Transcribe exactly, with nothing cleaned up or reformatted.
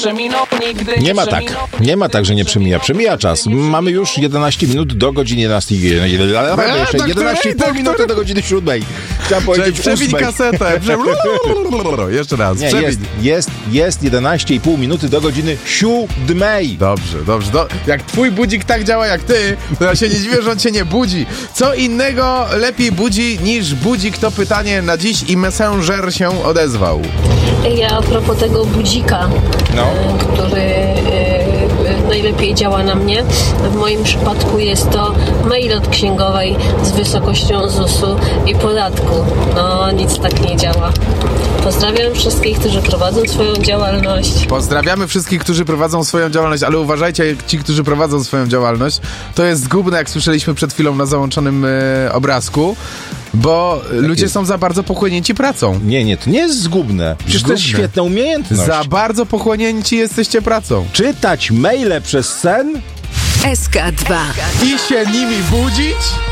Nie ma tak. Nie ma tak, że nie przemija. Przemija czas. Mamy już jedenaście minut do godziny jedenastej. jedenaście i pół minuty do godziny siódmej. Chciałem powiedzieć Przewin ósmej. kasetę. Jeszcze raz. Nie, jest, jest, jest jedenaście i pół minuty do godziny siódmej. Dobrze, dobrze. Do, jak twój budzik tak działa jak ty, to ja się nie dziwię, że on cię nie budzi. Co innego lepiej budzi niż budzik, to pytanie na dziś i Messenger się odezwał. Ja a propos tego budzika, No. e, który e, najlepiej działa na mnie. W moim przypadku jest to mail od księgowej z wysokością zusu i podatku. No, nic tak nie działa. Pozdrawiam wszystkich, którzy prowadzą swoją działalność. Pozdrawiamy wszystkich, którzy prowadzą swoją działalność, ale uważajcie, ci, którzy prowadzą swoją działalność, to jest zgubne, jak słyszeliśmy przed chwilą na załączonym e, obrazku, bo tak ludzie jest. są za bardzo pochłonięci pracą. Nie, nie, to nie jest zgubne. Przecież to jest Zgubne. świetna umiejętność. Za bardzo pochłonięci jesteście pracą. Czytać maile przez sen? S K dwa. I się nimi budzić?